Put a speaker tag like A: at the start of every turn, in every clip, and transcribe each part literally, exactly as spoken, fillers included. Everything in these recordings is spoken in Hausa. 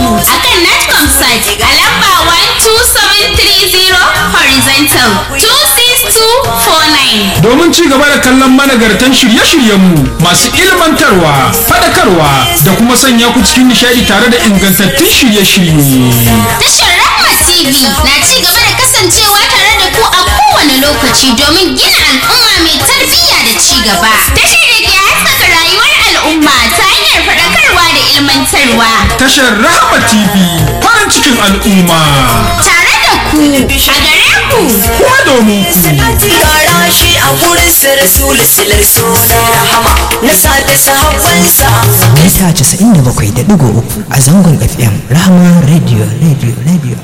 A: mu akan Netcom site a lamba one two seven three zero horizontal two six two four nine.
B: Domin ci gaba da kallon managartan shirye-shiryenmu masu ilmantarwa, faɗakarwa da kuma sanya ku cikin nishadi tare da ingantattun shirye-shirye.
A: Tashar Rahma T V na ci gaba da kasancewa tare da ku a kowane lokaci domin gina al'umma mai tarbiyya da ci gaba. Tashar da ke haskaka rayuwar al'umma ta hanyar faɗakarwa da ilmantarwa.
B: Tashar Rahma T V farin cikin al'umma.
A: Tare da ku a gare ku.
B: Kuma domin ku.
C: Gara shi a gurin su Rasulu silar suna rahama na sada sahabbansa.
D: Mita casa'in da bakwai da ɗigo uku a zangon F M Rahama Radio Radio Radio.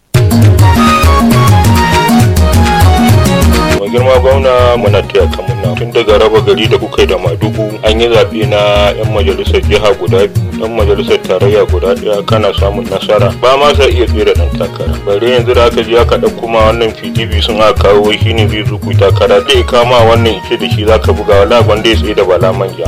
E: Girma gwamna muna taya kamuna tun daga raba gari da kuka da Madugu an yi zaɓe na 'yan majalisar jiha guda biyu, 'yan majalisar tarayya guda ɗaya, kana samun nasara ba ma sa iya tsere ɗan takara. Bare yanzu da aka ji aka ɗauko ma wannan P D P sun aka kawo shi ne zai zuku takara zai kama wannan ice da shi zaka buga wala gwanda ya tsaye da Bala Manja.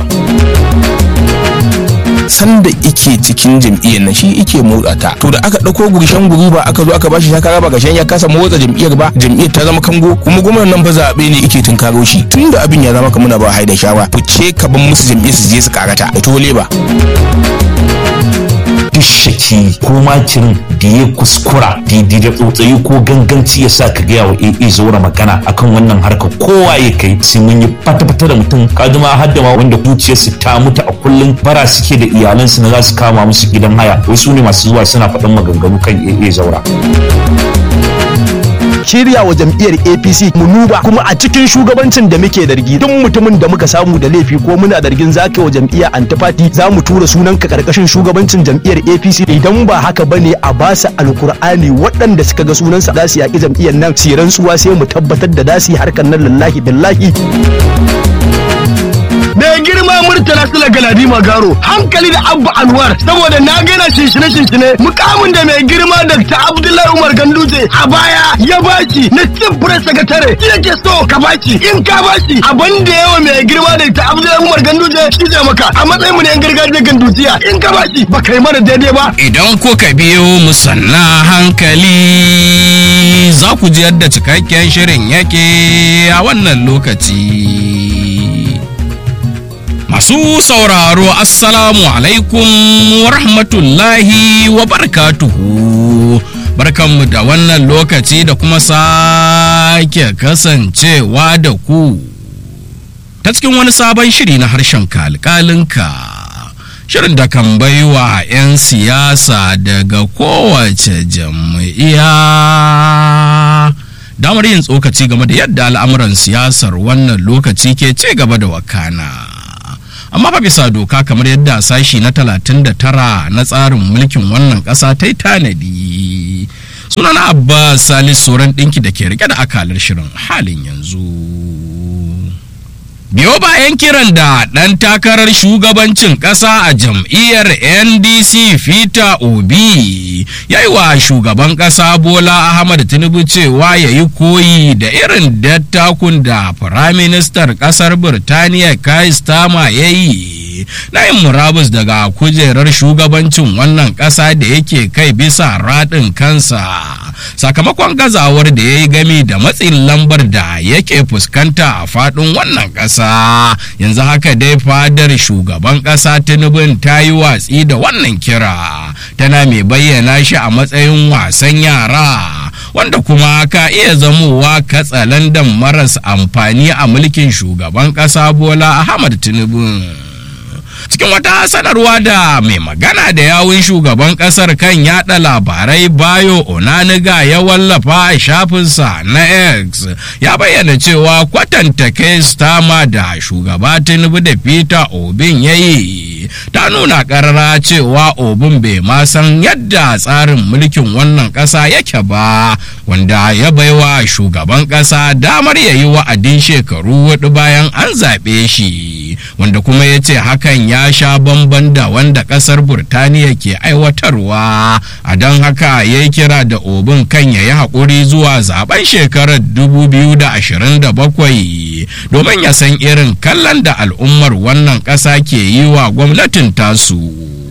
F: Sanda ike cikin jam'iyyar nan shi ike motsa ta, to da aka dauko gurshen guri ba aka zo aka bashi takara ba gashen ya kasa motsa jam'iyyar ba, jam'iyyar ta zama kango. Kuma gwamnatin nan ba zabe ne ike tunkaro shi, tunda abin ya zama kamar ba haida shawa fice ka ban musu jam'iyyar su je su karata da tole ba.
G: Duk shaki ko makirin da ya kuskura daidai da tsotsayi ko ganganci ya sa ka gaya wa A A zaura magana akan wannan harkar kowa ya kai sai mun yi fata-fata da mutum ka ma har da ma wanda zuciyarsu ta mutu a kullum bara suke da iyalansu na za su kama musu gidan haya, wai su ne masu zuwa suna faɗin maganganu kan A A zaura.
H: Shirya wa jam'iyyar A P C mu nuba kuma a cikin shugabancin da muke dargi duk mutumin da muka samu da laifi ko muna dargin zaka wa jam'iyyar antifati za mu tura sunan ka karkashin shugabancin jam'iyyar A P C. Idan ba haka bane a basu alkur'ani waɗanda suka ga sunansa za su yaƙi jam'iyyar nan su rantsuwa sai mu tabbatar da dasi harkar nan lillahi billahi. Mai girma Murtala Sula Galadima Garo hankali da Abba Anwar saboda na gana shinshine shinshine mukamin da mai girma Dr. Abdullahi Umar Ganduje a baya ya bashi na chief press secretary yake so ka bashi in ka bashi abin da yawa mai girma Dr. Abdullahi Umar Ganduje shi zai maka a matsayin mu ne yan gargajiyar Gandujiya in ka bashi ba kai mana daidai ba.
I: Idan kuka biyo mu sanna hankali za ku ji yadda cikakken shirin yake a wannan lokaci. Masu sauraro assalamu alaikum wa rahmatullahi wa barakatuhu. Barkanmu da wannan lokaci da kuma sake kasancewa da ku ta cikin wani sabon shiri na harshen kalkalinka. Shirin da kan baiwa 'yan siyasa daga kowace jam'iyya damar yin tsokaci game da yadda al'amuran siyasar wannan lokaci ke ci gaba da wakana. Amma fa bisa doka kamar yadda sashi na talatin da tara na tsarin mulkin wannan ƙasa ta yi tanadi. Sunana Abbas Salis Soran ɗinki da ke rike da akalar shirin halin yanzu. Biyo bayan kiran da ɗan takarar shugabancin ƙasa a jam'iyyar N D C Peter Obi ya yi wa shugaban ƙasa Bola Ahmad Tinubu cewa ya yi koyi da irin dattakun da Firaministan ƙasar Birtaniya Keir Starmer ya yi na yin murabus daga kujerar shugabancin wannan ƙasa da yake kai bisa raɗin kansa sakamakon gazawar da ya yi gami da matsin lambar da yake fuskanta a faɗin wannan ƙasa. Yanzu haka dai fadar shugaban ƙasa Tinubu ta yi watsi da wannan kira, tana mai bayyana shi a matsayin wasan yara wanda kuma ka iya zamowa katsalandan maras amfani a mulkin shugaban ƙasa Bola Ahmad Tinubu. Cikin wata sanarwa da mai magana da yawun shugaban kasar kan yada labarai Bayo Onaniga ya wallafa a shafinsa na X ya bayyana cewa kwatanta Keir Starmer da shugaba Tinubu da Peter Obin yayi ta nuna karara cewa Obin bai ma san yadda tsarin mulkin wannan kasa yake ba, wanda ya baiwa shugaban kasa damar yayi wa'adin shekaru hudu bayan an zaɓe shi, wanda kuma ya ce hakan ya sha bamban da wanda kasar Burtaniya ke aiwatarwa. A don haka ya yi kira da Obin kan ya yi haƙuri zuwa zaben shekarar dubu biyu da ashirin da bakwai domin ya san irin kallon da al'ummar wannan ƙasa ke yi wa gwamnatin tasu.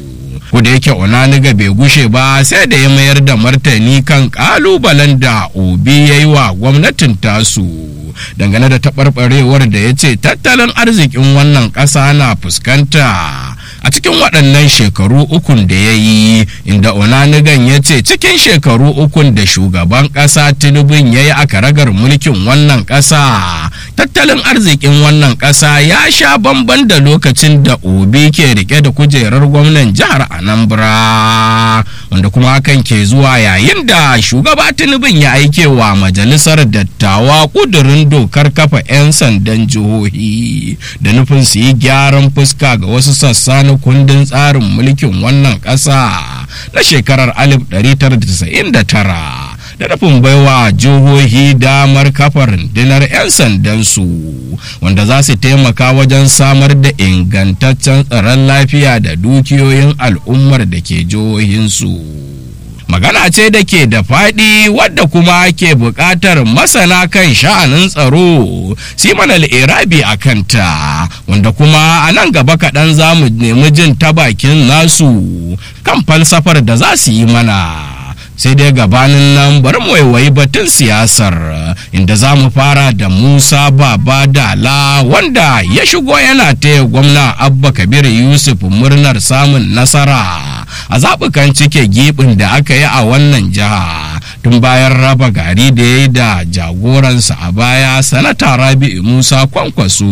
I: ko da yake Onaniga bai gushe ba sai da ya mayar da martani kan kalubalen da Obi ya yi wa gwamnatin tasu dangane da taɓarɓarewar da ya ce tattalin arzikin wannan ƙasa na fuskanta a cikin waɗannan shekaru ukun da ya yi, inda Onanigan ya ce cikin shekaru ukun da shugaban ƙasa Tinubu ya yi a karagar mulkin wannan ƙasa tattalin arzikin wannan ƙasa ya sha bamban da lokacin da Obi ke rike da kujerar gwamnan jihar Anambra, wanda kuma hakan ke zuwa yayin da shugaba Tinubu ya aike wa majalisar dattawa kudurin dokar kafa 'yan sandan jihohi da nufin su yi gyaran fuska ga wasu sassa na kundin tsarin mulkin wannan ƙasa na shekarar alif ɗari tara da tasa'in da tara da nufin baiwa jihohi damar kafa rundunar 'yan sandansu wanda za su taimaka wajen samar da ingantaccen tsaron lafiya da dukiyoyin al'ummar da ke jihohinsu. Magana ce da ke da faɗi wadda kuma ke buƙatar masana kan sha'anin tsaro siman al'irabi a kanta, wanda kuma a nan gaba kaɗan za mu nemi jin ta bakin nasu kan falsafar da za su yi mana. Sai dai gabanin nan bari mu waiwayi batun siyasar, inda za mu fara da Musa Baba Dala wanda ya shigo yana taya gwamna Abba Kabir Yusuf murnar samun nasara a zaɓukan cike gibin da aka yi a wannan jiha tun bayan raba gari da ya yi da jagoransa a baya sanata Rabi'u Musa Kwankwaso.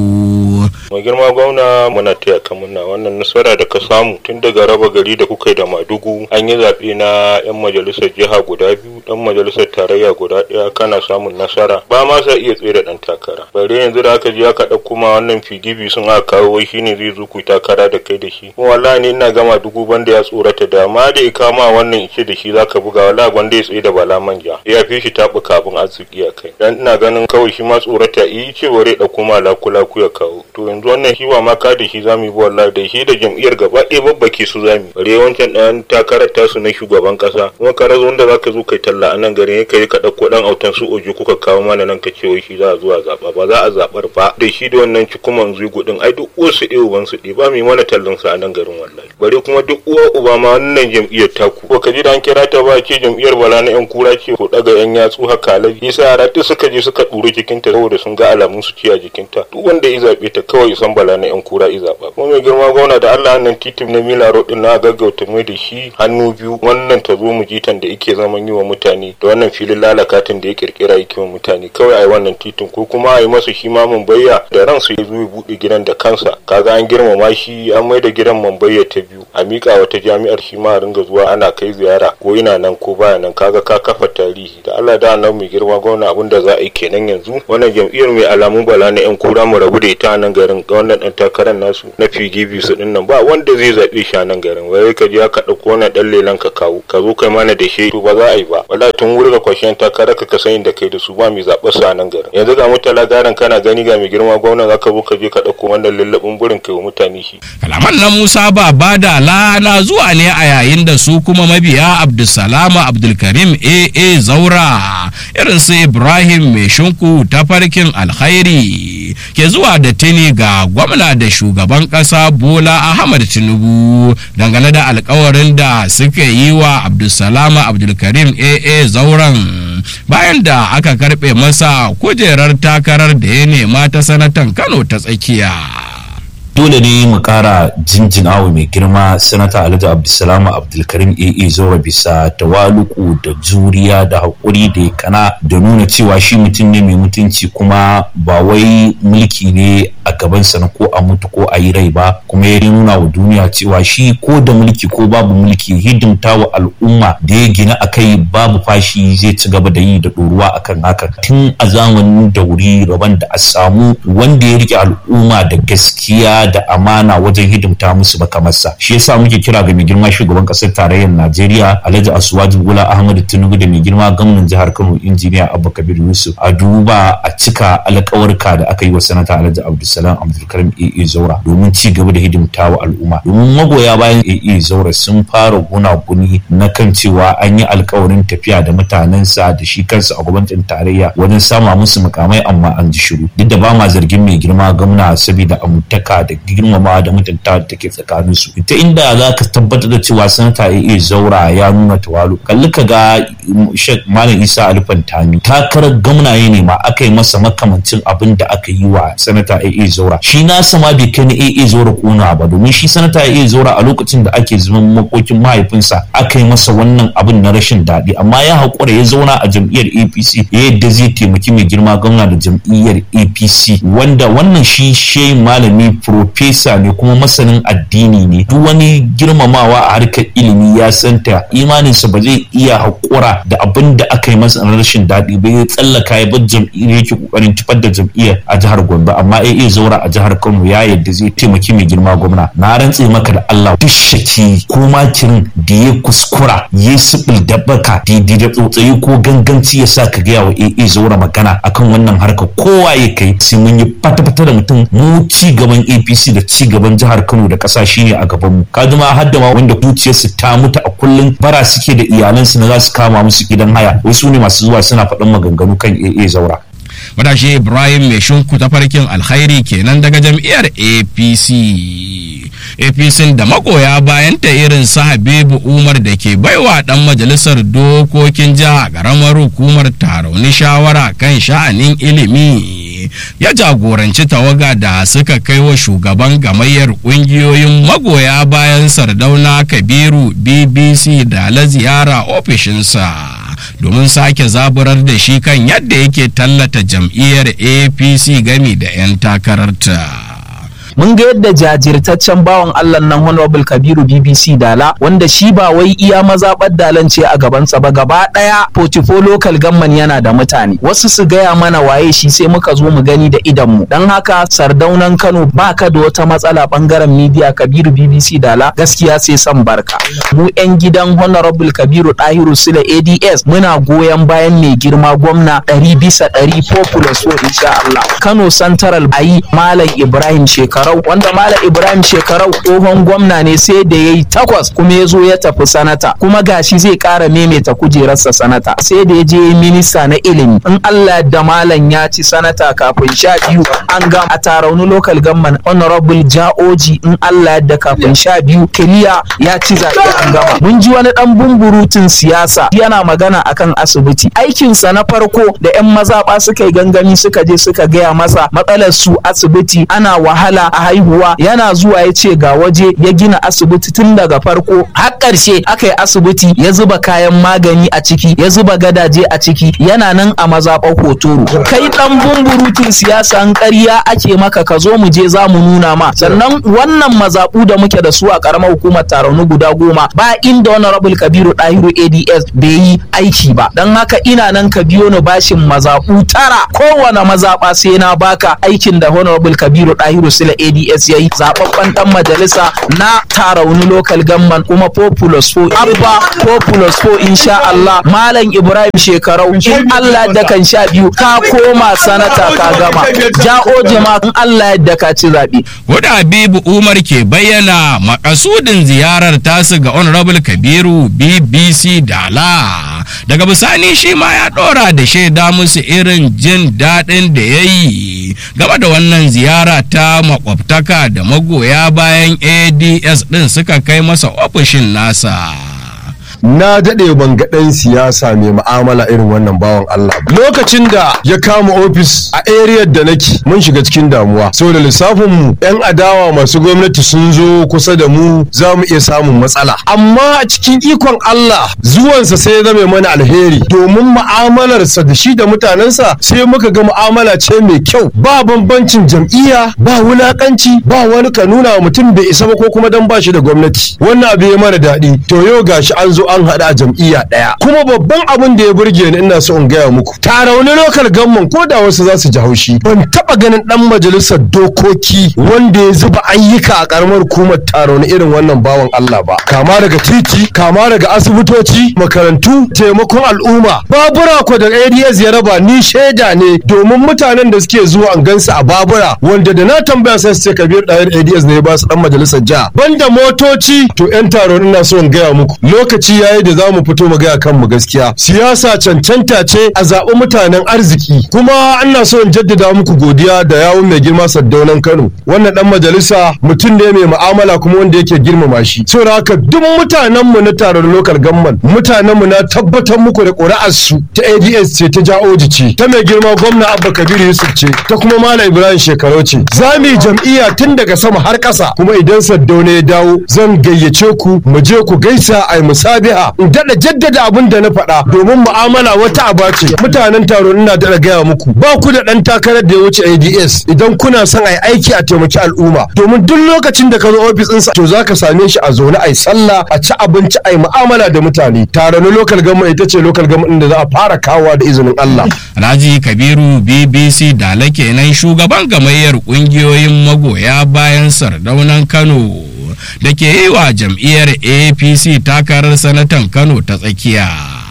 E: Mai girma gwamna muna taya ka murna wannan nasara da ka samu tun daga raba gari da kuka yi da Madugu, an yi zaɓe na 'yan majalisar jiha guda biyu, dan majalisar tarayya guda ɗaya, kana samun nasara ba ma sa iya tsere dan takara. Bare yanzu da aka je aka ɗauko ma wannan figibi sun aka kawo wai shine zai zo ku takara da kai da shi. Kuma wallahi ni ina gama Dugu banda ya tsorata da ma da ya kama wannan ice da shi zaka buga wallahi gwanda ya tsaye da Bala Manja ya fi shi taɓa kafin arziki a kai. Dan ina ganin kawai shi ma tsorata yi ce ware ɗauko ma laku-laku ya kawo. To yanzu wannan shi ba ma ka da shi zamu yi ba wallahi da shi da jam'iyyar gaba ɗaya babbake su zamu. Bare wancan ɗan takarar tasu na shugaban ƙasa kuma ka razo wanda zaka zo kai talla a nan garin kai ka ɗauko ɗan autan su oji kuka kawo mana nan ka ce wai shi za a zo a zaɓa ba za a zaɓar ba da shi da wannan cikuman zugo ɗin ai duk uwarsu ɗaya uban su ɗaya ba mai mana tallan sa a nan garin wallahi. Bare kuma duk uwa uba ma wannan jam'iyyar taku ko ka ji da an kira ta ba ce jam'iyyar Bala na 'yan kura ce ko daga 'yan yatsu haka alaji yasa yara duk suka je suka ɗuri jikinta saboda sun ga alamun su ci a jikinta duk wanda ya zaɓe ta kawai san Bala na 'yan kura ya zaɓa. Kuma mai girma gwamna da Allah nan titin na Milaro ɗin na gaggauta mai da shi hannu biyu wannan ta zo mu jitan da yake zaman yi wa mutane da wannan filin lalakatin da ya kirkira yake wa mutane kawai a yi wannan titin ko kuma a yi masa shi ma Mumbayya da ransu ya zo ya buɗe gidan da kansa kaga an girmama shi an mai da gidan Mumbayya ta biyu a miƙa wata jami'ar shi ma a ringa zuwa ana kai ziyara ko ina nan ko baya nan kaga ka kafa tarihi da Allah da nan mai girma gwamna abin da za a yi kenan yanzu wannan jam'iyyar mai alamun Bala na 'yan kura mu rabu da ita a nan garin ga wannan ɗan takarar nasu na P D P su ɗin nan ba wanda zai zaɓe shi a nan garin wai ka je ka ɗauko wannan ɗan lelan ka kawo ka zo kai mana da shi to ba za a yi ba wallahi tun wuri ka kwashen takarar ka ka sayin da kai da su ba mai zaɓar su a nan garin yanzu ga mutala garin kana gani ga mai girma gwamna za ka zo ka je ka ɗauko wannan lallabin burin kai wa mutane shi.
I: Kalaman na Musa Baba Dala na zuwa ne a yayin da su kuma mabiya Abdulsalama Abdulkarim A A Zaura irin su Ibrahim Mai Shinku tafarkin alkhairi ke zuwa da tuni ga gwamna da shugaban ƙasa Bola Ahmad Tinubu dangane da alkawarin da suka yi wa Abdulsalama Abdulkarim A A Zauran bayan da aka karɓe masa kujerar takarar da ya nema ta sanatan Kano ta tsakiya.
G: dole ne mu kara jinjinawa mai girma sanata Alhaji Abdulsalam Abdulkarim A A Zaura bisa tawaluku da juriya da hakuri da kana da nuna cewa shi mutum ne mai mutunci kuma ba wai mulki ne a gabansa na ko a mutu ko a yi rai ba, kuma ya nuna wa duniya cewa shi ko da mulki ko babu mulki hidimta wa al'umma da ya gina akai babu fashi zai ci gaba da yi da ɗoruwa akan haka tun a zamanin da wuri rabon da a samu wanda ya rike al'umma da gaskiya da amana wajen hidimta musu ba kamar sa. Shi yasa muke kira ga mai girma shugaban kasar tarayyar Najeriya Alhaji Asuwaju Bola Ahmadu Tinubu da mai girma gwamnan jihar Kano Injiniya Abba Kabir Yusuf a duba a cika alƙawarka da aka yi wa sanata Alhaji Abdulsalam Abdulkarim A A Zaura domin ci gaba da hidimta wa al'umma. Domin magoya bayan A A Zaura sun fara gunaguni na kan cewa an yi alƙawarin tafiya da mutanensa da shi kansa a gwamnatin tarayya wajen sama musu mukamai amma an ji shiru. Duk da ba ma zargin mai girma gwamna saboda amintaka da girmamawa da mutuntawa da take tsakanin su. Ta inda za ka tabbatar da cewa sanata A Zaura ya nuna tawalu, kalli ka ga Sheikh Malam Isa Ali Fantami takarar gwamnaye ne ma aka yi masa makamancin abin da aka yi wa sanata A Zaura. Shi na sama bai kai ni A Zaura kuna ba, domin shi sanata A Zaura a lokacin da ake zaman makokin mahaifinsa aka yi masa wannan abin na rashin daɗi, amma ya haƙura ya zauna a jam'iyyar A P C yadda zai taimaki mai girma gwamna da jam'iyyar A P C, wanda wannan shi shehi malami profesa ne kuma masanin addini ne. Duk wani girmamawa a harkar ilimi ya santa, imaninsa ba zai iya haƙura da abin da aka yi masa na rashin daɗi ba, ya tsallaka ya bar jam'iyyar yake ƙoƙarin kifar da jam'iyyar a jihar Gombe, amma A Zaura a jihar Kano ya yadda zai taimaki mai girma gwamna. Na rantse maka da Allah, duk shaki ko makirin da ya kuskura ya sibil da baka daidai da tsotsayi ko ganganci ya sa ka gaya wa A Zaura magana akan wannan harka, kowa ya kai sai mun yi fata-fata da mutum. Mu ci gaban A P C da ci gaban jihar Kano da ƙasa shine a gaban mu. Ka ma hadda ma wanda zuciyarsu ta mutu a kullum bara suke da iyalansu na za su kama musu gidan haya, wasu ne masu zuwa suna faɗin maganganu kan A Zaura.
I: Matashi Ibrahim mai shinku ta farkin alkhairi kenan daga jam'iyyar A P C. A P C da magoya bayanta irin su Habibu Umar da ke baiwa dan majalisar dokokin jiha karamar hukumar Tarauni shawara kan sha'anin ilimi ya jagoranci tawaga da suka kai wa shugaban gamayyar kungiyoyin magoya bayan Sardauna Kabiru B B C da la ziyara ofishinsa domin sake zaburar da shi kan yadda yake tallata jam'iyyar A P C gami da 'yan takararta.
J: mun ga yadda jajirtaccen bawan Allah nan Honorable Kabiru B B C Dala, wanda shi ba wai iya mazaɓar Dalan ce a gabansa ba, gaba ɗaya portfolio local government yana da mutane, wasu su gaya mana waye shi sai muka zo mu gani da idan mu. Dan haka Sardaunan Kano baka da wata matsala bangaren media, Kabiru B B C Dala gaskiya sai san barka. Mu yan gidan Honorable Kabiru Dahiru Sule A D S muna goyon bayan mai girma gwamna ɗari bisa ɗari popular so insha Allah. Kano Central ayi Malam Ibrahim Shekarau, wanda Malam Ibrahim Shekarau tsohon gwamna ne sai da yayi takwas kuma ya zo ya tafi sanata, kuma gashi zai ƙara maimaita kujerarsa sanata, sai da ya je minista na ilimi. In Allah da Malam ya ci sanata kafin sha biyu an gama. A Tarauni local government Honorable Ja'oji in Allah da kafin sha biyu kiliya ya ci zaɓe an gama. Mun ji wani ɗan bumburutun siyasa yana magana akan asibiti, aikinsa na farko da 'yan mazaɓa suka yi gangami suka je suka gaya masa matsalar su asibiti, ana wahala a haihuwa. Yana zuwa ya ce ga waje ya gina asibiti tun daga farko har ƙarshe aka yi asibiti, ya zuba kayan magani a ciki, ya zuba gadaje a ciki, yana nan a mazaɓar Hotoro. Kai ɗan bumburutun siyasa an ƙarya ake maka, ka zo mu je za mu nuna ma. Sannan wannan mazaɓu da muke da su a ƙaramar hukumar Tarauni guda goma ba inda Honorable Kabiru Dahiru A D S bai yi aiki ba. Don haka ina nan ka biyo ni bashin mazaɓu tara, kowane mazaɓa sai na baka aikin da Honorable Kabiru Dahiru Sule A D S yayi, zababben dan majalisa na Tarauni local government kuma populous fo abba populous fo insha Allah. Malam Ibrahim Shekarau in Allah da kan sha biyu ka koma sanata ka gama. Ja'o jama'a in Allah yadda ka ci zabe.
I: Wada Habibu Umar ke bayyana makasudin ziyarar tasu ga Honorable Kabiru B B C Dala. Daga bisani shi ma ya dora da shaida musu irin jin daɗin da ya yi game da wannan ziyara ta makwabtaka da magoya bayan A D S ɗin suka kai masa ofishin nasa.
K: Na daɗe ban ga ɗan siyasa mai mu'amala irin wannan bawan Allah ba. Lokacin da ya kama ofis a area da nake mun shiga cikin damuwa saboda lissafin mu yan adawa masu gwamnati sun zo kusa da mu, za mu iya samun matsala, amma a cikin ikon Allah zuwansa sai ya zame mana alheri, domin mu'amalarsa da shi da mutanensa sai muka ga mu'amala ce mai kyau, ba bambancin jam'iyya, ba wulakanci, ba wani ka nuna wa mutum bai isa ba ko kuma dan ba shi da gwamnati. Wannan abu ya mana daɗi. To yau gashi an zo an haɗa jam'iyya ɗaya, kuma babban abin da ya burge ni ina so in gaya muku, Tarauni local government ko da wasu za su ji haushi, ban taɓa ganin ɗan majalisar dokoki wanda ya zuba ayyuka a ƙaramar hukumar Tarauni irin wannan bawan Allah ba, kama daga titi, kama daga asibitoci, makarantu, taimakon al'umma. Babura ko da A D S ya raba ni shaida ne, domin mutanen da suke zuwa an gansu a babura wanda da na tambaya sai su ce Kabir Dahir A D S ne ya ba su ɗan majalisar jiha, banda motoci. To 'yan Tarauni ina so in gaya muku, lokaci lokaci yayi da za mu fito mu gaya kanmu gaskiya. Siyasa cancanta ce a zaɓi mutanen arziki, kuma ana so in jaddada muku godiya da yawun mai girma Saddaunan Kano. Wannan dan majalisa mutum ne mai mu'amala kuma wanda yake girmama shi. Saboda haka duk mutanenmu na taron local government, mutanenmu na tabbatar muku da ƙuri'ar su ta A D S ce, ta Ja'oji ce, ta mai girma gwamna Abba Kabir Yusuf ce, ta kuma Malam Ibrahim Shekaru ce. Za mu yi jam'iyya tun daga sama har ƙasa, kuma idan Saddauna ya dawo zan gayyace ku mu je ku gaisa ai musabiha, in daɗa jaddada abin da na faɗa, domin mu'amala wata aba ce. Mutanen taron ina daɗa gaya muku, ba ku da ɗan takarar da ya wuce A D S idan kuna son ai aiki a taimaki al'umma, domin duk lokacin da ka zo ofis ɗinsa to za ka same shi a zaune ai sallah, a ci abinci ai mu'amala da mutane. Taron local government ita ce local government da za a fara kawowa da izinin Allah.
I: Alhaji Kabiru B B C Dala kenan, shugaban gamayyar kungiyoyin magoya bayan Sardaunan Kano da ke yi wa jam'iyyar A P C takarar sanatan Kano ta tsakiya.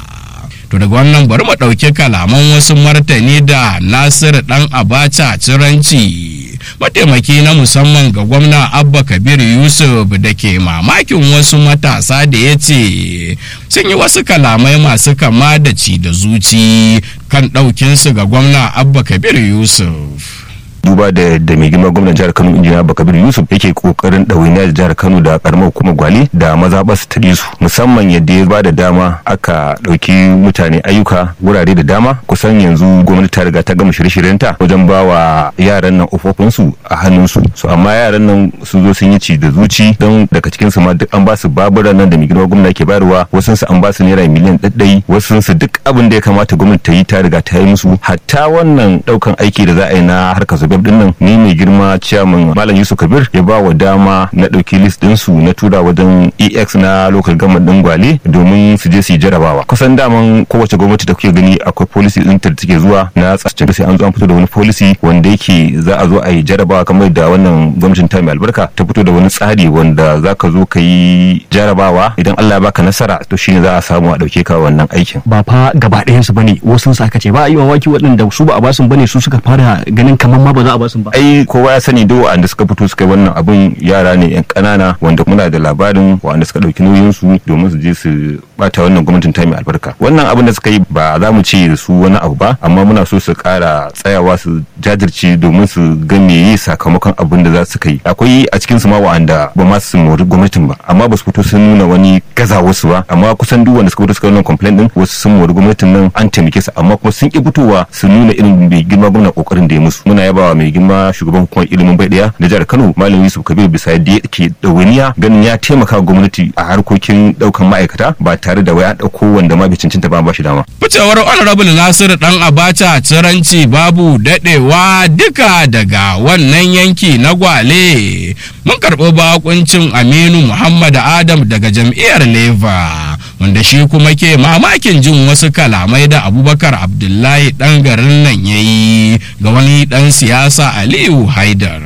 I: To daga wannan bari mu ɗauki kalaman wasu martani da Nasiru ɗan Abacha Ciranci, mataimaki na musamman ga gwamna Abba Kabir Yusuf, da ke mamakin wasu matasa da ya ce sun yi wasu kalamai masu kama da ci da zuci kan ɗaukinsu ga gwamna Abba Kabir Yusuf.
F: duba da da mai girma gwamnan jihar Kano injiniya Bakabir Yusuf yake kokarin ɗawainiya da jihar Kano da karamar hukumar Gwale da mazaɓar su ta su, musamman yadda ya ba da dama aka ɗauki mutane ayyuka wurare da dama. Kusan yanzu gwamnati ta riga ta gama shirye-shiryenta wajen ba wa yaran nan ofofinsu a hannunsu, so amma yaran nan sun zo sun yi ci da zuci, don daga cikin su ma duk an ba su baburan nan da mai girma gwamna ke bayarwa, wasu su an ba su naira miliyan ɗaɗɗai, wasu su duk abin da ya kamata gwamnati ta yi ta riga ta yi musu. Hatta wannan ɗaukan aiki da za a yi na harkar zabe din nan, ni mai girma chairman Malam Yusuf Kabir ya ba wa dama na ɗauki list din su na tura wajen E X na local government din Gwale domin su je su yi jarabawa. Kusan daman kowace gwamnati da kuke gani akwai policy din ta take zuwa na tsaftace, sai an zo an fito da wani policy wanda yake za a zo a yi jarabawa, kamar da wannan gwamnatin ta mai albarka ta fito da wani tsari wanda za ka zo ka yi jarabawa, idan Allah ya baka nasara to shine za a samu a ɗauke ka wannan aikin.
L: Ba fa gaba ɗayan su bane, wasu su aka ce ba a yi mamaki waɗanda su ba a basu bane su suka fara ganin kamar ma ba za a basu ba.
F: Ai kowa ya sani duk wanda suka fito suka yi wannan abun yara ne yan kanana wanda muna da labarin wanda suka dauki nauyin su domin su je su bata wannan gwamnatin ta mai albarka. Wannan abin da suka yi ba za mu ce da su wani abu ba, amma muna so su kara tsayawa su jajirce domin su ga meye sakamakon abin da za su kai. Akwai a cikin su ma wanda ba ma su mori gwamnatin ba, amma ba su fito sun nuna wani gaza wasu ba, amma kusan duk wanda suka fito suka wannan complaint din wasu sun mori gwamnatin nan an taimake su, amma kuma sun ki fitowa su nuna irin mai girma gwamna kokarin da ya musu. Muna yabawa mai girma shugaban hukumar ilimin bai daya da jihar Kano Malam Yusuf Kabir bisa yadda yake ɗawainiya ganin ya taimaka gwamnati a harkokin daukan ma'aikata ba tare da waya dauko wanda ma bai cancanta ba ba shi dama.
I: Ficewar Honorable Nasiru Dan Abacha Ciranci babu dadewa duka daga wannan yanki na Gwale. Mun karɓi bakuncin Aminu Muhammad Adam daga jam'iyyar Labour, wanda shi kuma ke mamakin jin wasu kalamai da Abubakar Abdullahi dan garin nan yayi ga wani dan siyasa Aliyu Haidar.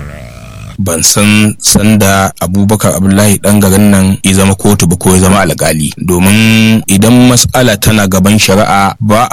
F: Ban san sanda Abubakar Abdullahi dan garin nan ya zama kotu ba ko ya zama alƙali, domin idan mas'ala tana gaban shari'a ba